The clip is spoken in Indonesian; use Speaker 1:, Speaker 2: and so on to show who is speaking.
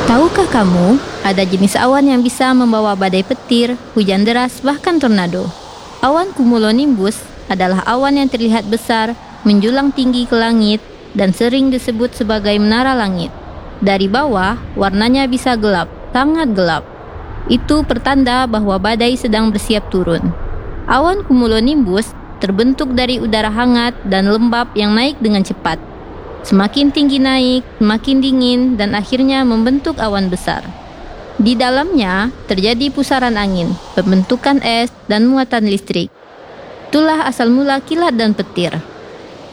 Speaker 1: Tahukah kamu, ada jenis awan yang bisa membawa badai petir, hujan deras, bahkan tornado. Awan cumulonimbus adalah awan yang terlihat besar, menjulang tinggi ke langit, dan sering disebut sebagai menara langit. Dari bawah, warnanya bisa gelap, sangat gelap. Itu pertanda bahwa badai sedang bersiap turun. Awan cumulonimbus terbentuk dari udara hangat dan lembab yang naik dengan cepat. Semakin tinggi naik, semakin dingin, dan akhirnya membentuk awan besar. Di dalamnya terjadi pusaran angin, pembentukan es, dan muatan listrik. Itulah asal mula kilat dan petir.